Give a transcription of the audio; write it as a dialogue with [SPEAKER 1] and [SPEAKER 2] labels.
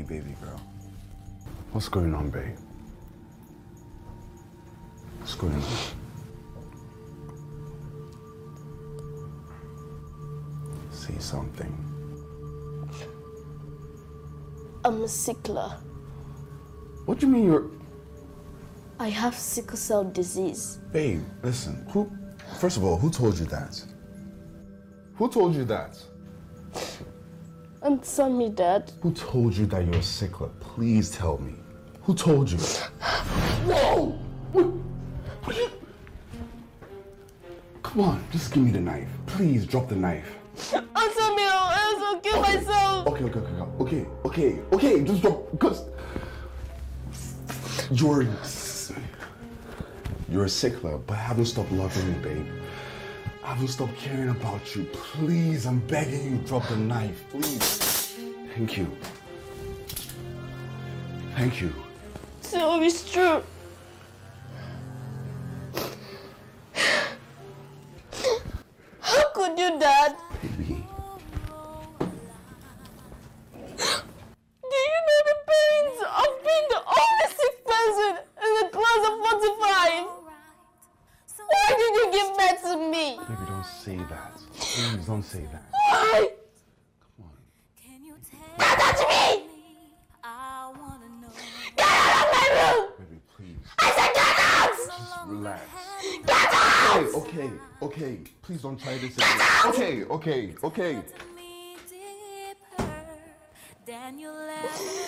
[SPEAKER 1] baby girl. What's going on, babe? What's going on? Say something.
[SPEAKER 2] I'm a sickler.
[SPEAKER 1] What do you mean you're...
[SPEAKER 2] I have sickle cell disease.
[SPEAKER 1] Babe, listen. First of all, who told you that? Who told you that?
[SPEAKER 2] Answer me, Dad.
[SPEAKER 1] Who told you that you're a sickler? Please tell me. Who told you? Whoa! What are you... Come on, just give me the knife. Please, drop the knife.
[SPEAKER 2] Answer me or else I'll kill myself.
[SPEAKER 1] Okay, just drop, because... You're a sickler, but I haven't stopped loving you, babe. I haven't stopped caring about you. Please, I'm begging you, drop the knife, please. Thank you. Thank you.
[SPEAKER 2] So it's true. How could you, Dad?
[SPEAKER 1] Baby.
[SPEAKER 2] Do you know the pains of being the only sick person in the class of 45? Why did you give that to me?
[SPEAKER 1] Baby, don't say that. Please don't say that.
[SPEAKER 2] Why?
[SPEAKER 1] Come on.
[SPEAKER 2] Don't touch me! Get out of my room!
[SPEAKER 1] Baby, please.
[SPEAKER 2] I said get out!
[SPEAKER 1] Just relax.
[SPEAKER 2] Get out!
[SPEAKER 1] Okay. Please don't try this again. Okay.
[SPEAKER 3] Then you let